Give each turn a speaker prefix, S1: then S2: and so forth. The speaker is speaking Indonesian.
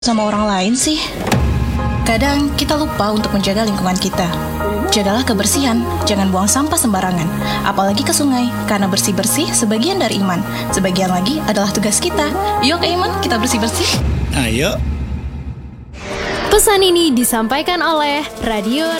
S1: sama orang lain sih? Kadang kita lupa untuk menjaga lingkungan kita. Jagalah kebersihan, jangan buang sampah sembarangan, apalagi ke sungai, karena bersih-bersih sebagian dari iman. Sebagian lagi adalah tugas kita. Yuk ke Iman, kita bersih-bersih.
S2: Ayo.
S3: Pesan ini disampaikan oleh Radio